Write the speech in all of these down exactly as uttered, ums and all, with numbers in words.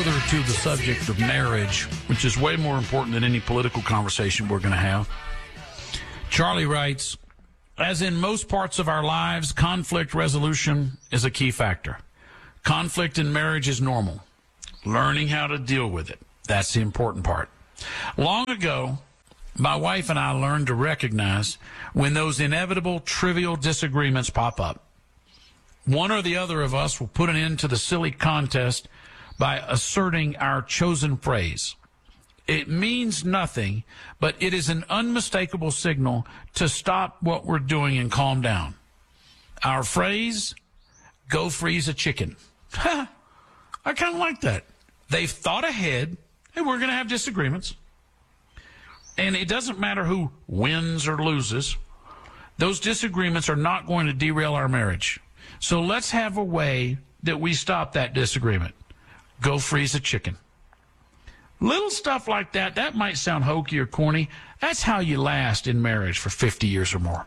further to the subject of marriage, which is way more important than any political conversation we're going to have, Charlie writes, as in most parts of our lives, conflict resolution is a key factor. Conflict in marriage is normal. Learning how to deal with it, that's the important part. Long ago, my wife and I learned to recognize when those inevitable, trivial disagreements pop up. One or the other of us will put an end to the silly contest by asserting our chosen phrase. It means nothing, but it is an unmistakable signal to stop what we're doing and calm down. Our phrase, go freeze a chicken. I kind of like that. They've thought ahead, and we're going to have disagreements. And it doesn't matter who wins or loses. Those disagreements are not going to derail our marriage. So let's have a way that we stop that disagreement. Go freeze a chicken. Little stuff like that, that might sound hokey or corny. That's how you last in marriage for fifty years or more.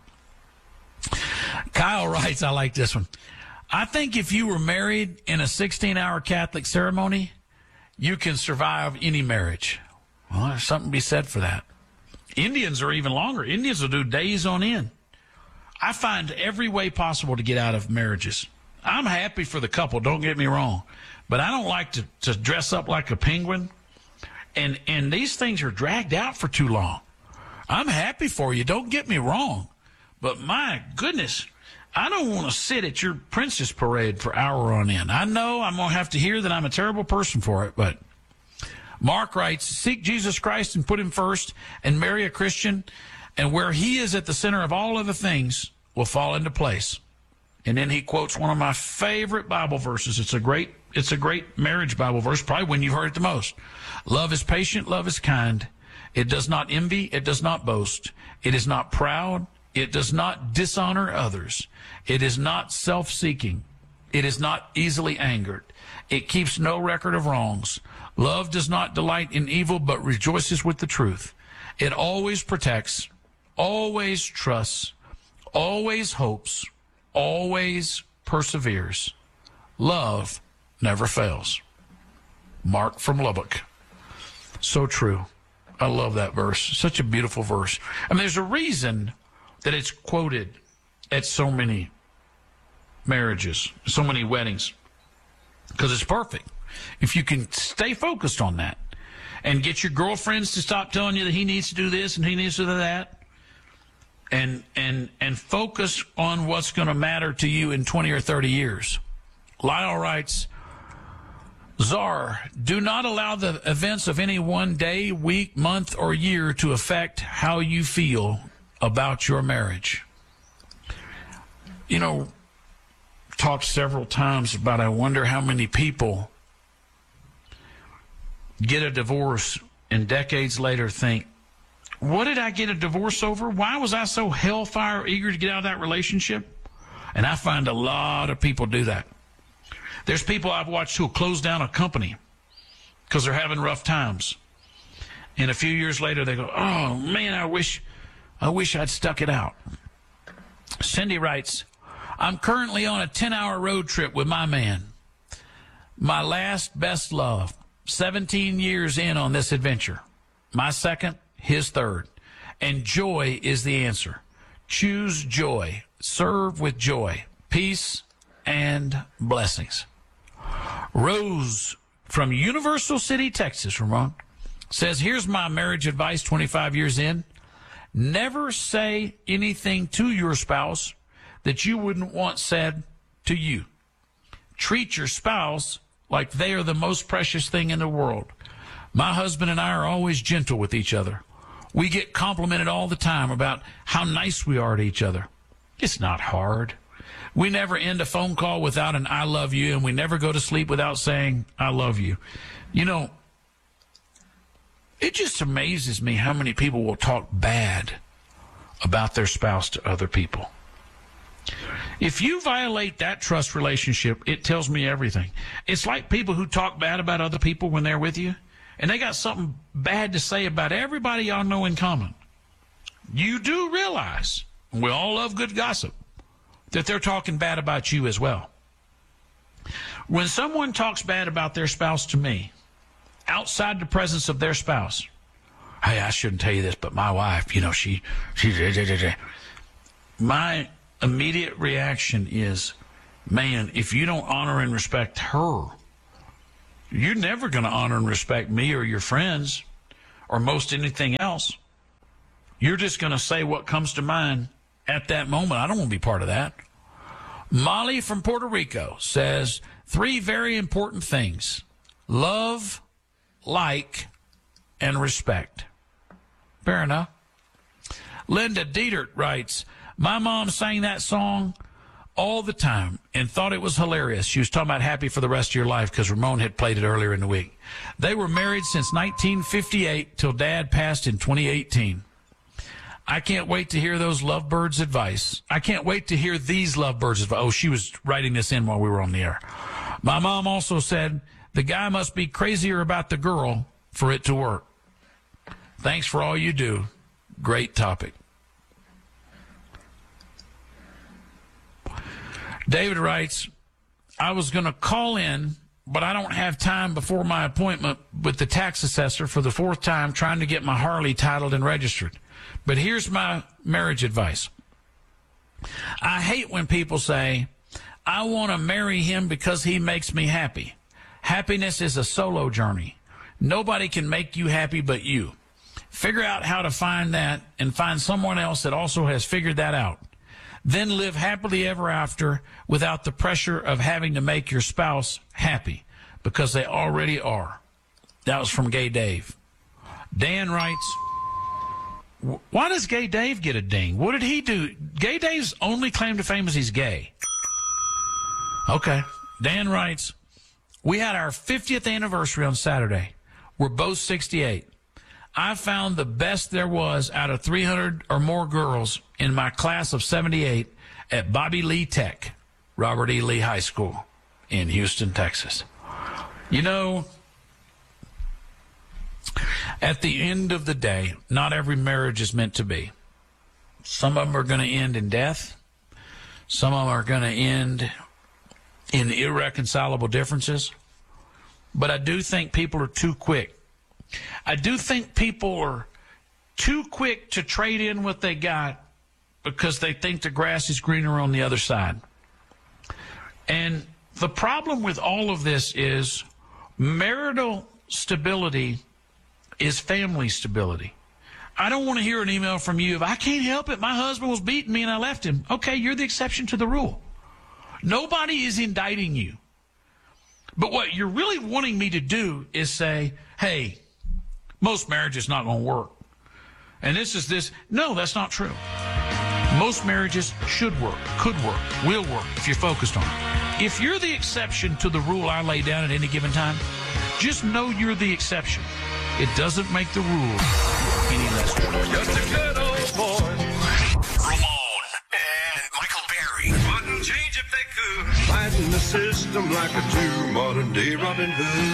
Kyle writes, I like this one. I think if you were married in a sixteen-hour Catholic ceremony, you can survive any marriage. Well, there's something to be said for that. Indians are even longer. Indians will do days on end. I find every way possible to get out of marriages. I'm happy for the couple, don't get me wrong. But I don't like to, to dress up like a penguin. And, and these things are dragged out for too long. I'm happy for you, don't get me wrong. But my goodness, I don't want to sit at your princess parade for hour on end. I know I'm going to have to hear that I'm a terrible person for it, but Mark writes, seek Jesus Christ and put him first and marry a Christian, and where he is at the center of all other things will fall into place. And then he quotes one of my favorite Bible verses. It's a great, it's a great marriage Bible verse, probably when you've heard it the most. Love is patient, love is kind. It does not envy, it does not boast. It is not proud, it does not dishonor others. It is not self-seeking. It is not easily angered. It keeps no record of wrongs. Love does not delight in evil, but rejoices with the truth. It always protects, always trusts, always hopes, always perseveres. Love never fails. Mark from Lubbock. So true. I love that verse. Such a beautiful verse. I mean, there's a reason that it's quoted at so many marriages, so many weddings, because it's perfect. If you can stay focused on that and get your girlfriends to stop telling you that he needs to do this and he needs to do that, and and and focus on what's going to matter to you in twenty or thirty years. Lyle writes, Czar, do not allow the events of any one day, week, month, or year to affect how you feel about your marriage. You know, talked several times about I wonder how many people get a divorce and decades later think, what did I get a divorce over? Why was I so hellfire eager to get out of that relationship? And I find a lot of people do that. There's people I've watched who close down a company because they're having rough times. And a few years later they go, oh man, I wish, I wish I'd stuck it out. Cindy writes, I'm currently on a ten-hour road trip with my man. My last best love. seventeen years in on this adventure. My second, his third. And joy is the answer. Choose joy. Serve with joy. Peace and blessings. Rose from Universal City, Texas, Ramon, says, here's my marriage advice twenty-five years in. Never say anything to your spouse that you wouldn't want said to you. Treat your spouse like they are the most precious thing in the world. My husband and I are always gentle with each other. We get complimented all the time about how nice we are to each other. It's not hard. We never end a phone call without an I love you, and we never go to sleep without saying I love you. You know, it just amazes me how many people will talk bad about their spouse to other people. If you violate that trust relationship, it tells me everything. It's like people who talk bad about other people when they're with you, and they got something bad to say about everybody y'all know in common. You do realize, we all love good gossip, that they're talking bad about you as well. When someone talks bad about their spouse to me, outside the presence of their spouse. Hey, I shouldn't tell you this, but my wife, you know, she, she, my immediate reaction is, man, if you don't honor and respect her, you're never going to honor and respect me or your friends or most anything else. You're just going to say what comes to mind at that moment. I don't want to be part of that. Molly from Puerto Rico says three very important things: love, like, and respect. Fair enough. Linda Dietert writes, my mom sang that song all the time and thought it was hilarious. She was talking about Happy for the Rest of Your Life because Ramon had played it earlier in the week. They were married since nineteen fifty-eight till Dad passed in twenty eighteen. I can't wait to hear those lovebirds' advice. I can't wait to hear these lovebirds' advice. Oh, she was writing this in while we were on the air. My mom also said, the guy must be crazier about the girl for it to work. Thanks for all you do. Great topic. David writes, I was going to call in, but I don't have time before my appointment with the tax assessor for the fourth time trying to get my Harley titled and registered. But here's my marriage advice. I hate when people say, I want to marry him because he makes me happy. Happiness is a solo journey. Nobody can make you happy but you. Figure out how to find that and find someone else that also has figured that out. Then live happily ever after without the pressure of having to make your spouse happy, because they already are. That was from Gay Dave. Dan writes, why does Gay Dave get a ding? What did he do? Gay Dave's only claim to fame is he's gay. Okay. Dan writes, we had our fiftieth anniversary on Saturday. We're both sixty-eight. I found the best there was out of three hundred or more girls in my class of seventy-eight at Bobby Lee Tech, Robert E. Lee High School in Houston, Texas. You know, at the end of the day, not every marriage is meant to be. Some of them are going to end in death. Some of them are going to end in irreconcilable differences. But I do think people are too quick. I do think people are too quick to trade in what they got because they think the grass is greener on the other side. And the problem with all of this is marital stability is family stability. I don't want to hear an email from you if I can't help it, my husband was beating me and I left him. Okay, you're the exception to the rule. Nobody is indicting you. But what you're really wanting me to do is say, hey, most marriages not going to work. And this is this. No, that's not true. Most marriages should work, could work, will work if you're focused on it. If you're the exception to the rule I lay down at any given time, just know you're the exception. It doesn't make the rule any less true. Just a good old boy. Ramon and Michael Berry wouldn't change if they could. Fighting the system like a true modern day Robin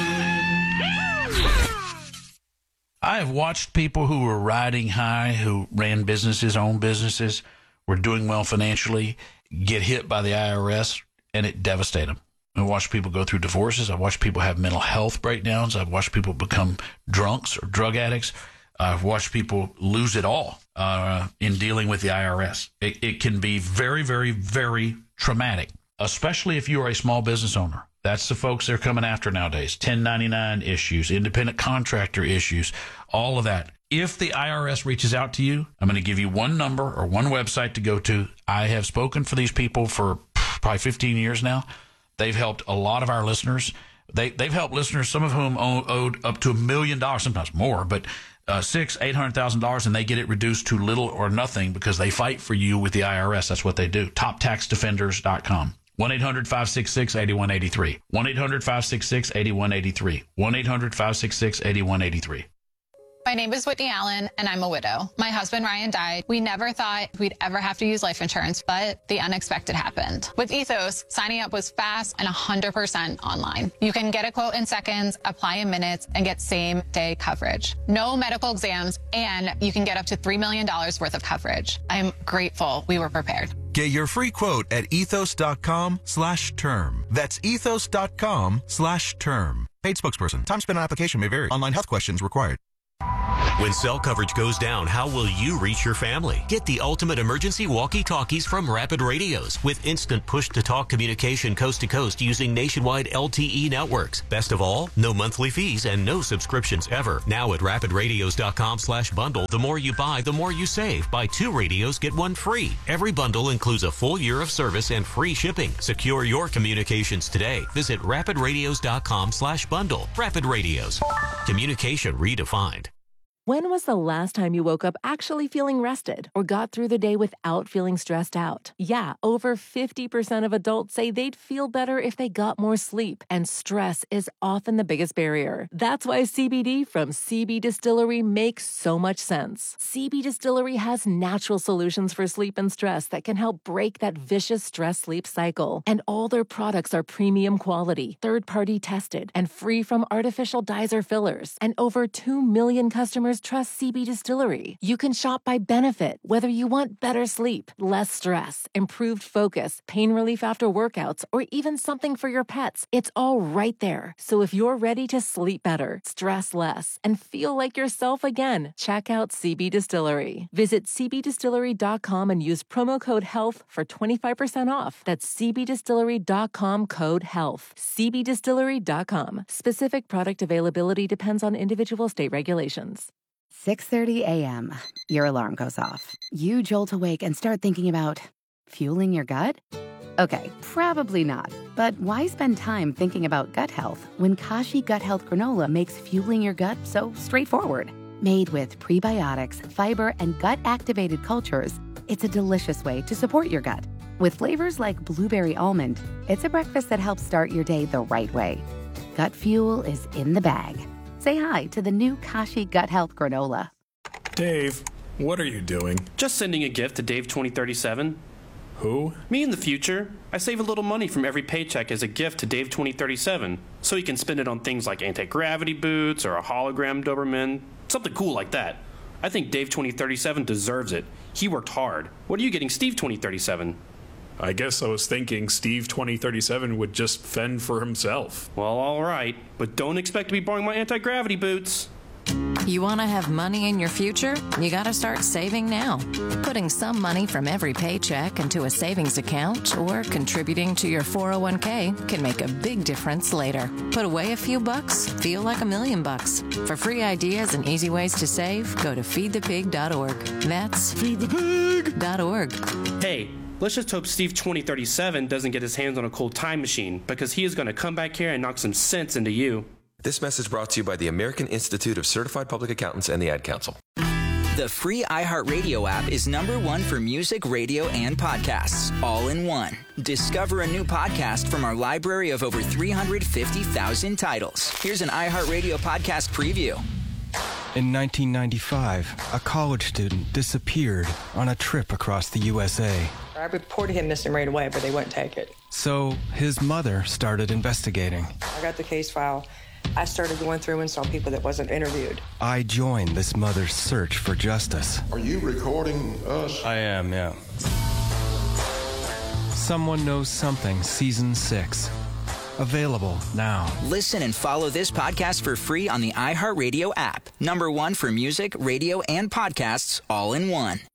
Hood. I have watched people who were riding high, who ran businesses, owned businesses, were doing well financially, get hit by the I R S, and it devastated them. I've watched people go through divorces. I've watched people have mental health breakdowns. I've watched people become drunks or drug addicts. I've watched people lose it all uh, in dealing with the I R S. It, it can be very, very, very traumatic, especially if you are a small business owner. That's the folks they're coming after nowadays. ten ninety-nine issues, independent contractor issues, all of that. If the I R S reaches out to you, I'm going to give you one number or one website to go to. I have spoken for these people for probably fifteen years now. They've helped a lot of our listeners. They, they've helped listeners, some of whom owe, owed up to a million dollars, sometimes more, but uh, six, eight hundred thousand dollars, and they get it reduced to little or nothing because they fight for you with the I R S. That's what they do. top tax defenders dot com. one eight hundred five six six eight one eight three. one eight hundred five six six eight one eight three. one eight hundred five six six eight one eight three. My name is Whitney Allen, and I'm a widow. My husband, Ryan, died. We never thought we'd ever have to use life insurance, but the unexpected happened. With Ethos, signing up was fast and one hundred percent online. You can get a quote in seconds, apply in minutes, and get same-day coverage. No medical exams, and you can get up to three million dollars worth of coverage. I'm grateful we were prepared. Get your free quote at ethos dot com slash term. That's ethos dot com slash term. Paid spokesperson. Time spent on application may vary. Online health questions required. When cell coverage goes down, how will you reach your family? Get the ultimate emergency walkie-talkies from Rapid Radios with instant push-to-talk communication coast-to-coast using nationwide L T E networks. Best of all, no monthly fees and no subscriptions ever. Now at rapid radios dot com slash bundle, the more you buy, the more you save. Buy two radios, get one free. Every bundle includes a full year of service and free shipping. Secure your communications today. Visit rapid radios dot com slash bundle. Rapid Radios. Communication redefined. When was the last time you woke up actually feeling rested or got through the day without feeling stressed out? Yeah, over fifty percent of adults say they'd feel better if they got more sleep, and stress is often the biggest barrier. That's why C B D from C B Distillery makes so much sense. C B Distillery has natural solutions for sleep and stress that can help break that vicious stress-sleep cycle. And all their products are premium quality, third-party tested, and free from artificial dyes or fillers. And over two million customers trust C B Distillery. You can shop by benefit, whether you want better sleep, less stress, improved focus, pain relief after workouts, or even something for your pets. It's all right there. So if you're ready to sleep better, stress less, and feel like yourself again, check out C B Distillery. Visit c b distillery dot com and use promo code HEALTH for twenty-five percent off. That's c b distillery dot com code HEALTH. c b distillery dot com. Specific product availability depends on individual state regulations. six thirty a.m. Your alarm goes off. You jolt awake and start thinking about fueling your gut? Okay, probably not. But why spend time thinking about gut health when Kashi Gut Health Granola makes fueling your gut so straightforward? Made with prebiotics, fiber, and gut-activated cultures, it's a delicious way to support your gut. With flavors like blueberry almond, it's a breakfast that helps start your day the right way. Gut fuel is in the bag. Say hi to the new Kashi Gut Health Granola. Dave, what are you doing? Just sending a gift to Dave twenty thirty-seven. Who? Me in the future. I save a little money from every paycheck as a gift to Dave twenty thirty-seven, so he can spend it on things like anti-gravity boots or a hologram Doberman, something cool like that. I think Dave twenty thirty-seven deserves it. He worked hard. What are you getting Steve twenty thirty-seven? I guess I was thinking Steve twenty thirty-seven would just fend for himself. Well, all right, but don't expect to be borrowing my anti-gravity boots. You want to have money in your future? You got to start saving now. Putting some money from every paycheck into a savings account or contributing to your four oh one k can make a big difference later. Put away a few bucks, feel like a million bucks. For free ideas and easy ways to save, go to feed the pig dot org. That's feed the pig dot org. Hey, let's just hope Steve twenty thirty-seven doesn't get his hands on a cold time machine, because he is going to come back here and knock some sense into you. This message brought to you by the American Institute of Certified Public Accountants and the Ad Council. The free iHeartRadio app is number one for music, radio, and podcasts, all in one. Discover a new podcast from our library of over three hundred fifty thousand titles. Here's an iHeartRadio podcast preview. In nineteen ninety-five, a college student disappeared on a trip across the U S A. I reported him missing right away, but they wouldn't take it. So his mother started investigating. I got the case file. I started going through and saw people that wasn't interviewed. I joined this mother's search for justice. Are you recording us? I am, yeah. Someone Knows Something, Season six. Available now. Listen and follow this podcast for free on the iHeartRadio app. Number one for music, radio, and podcasts, all in one.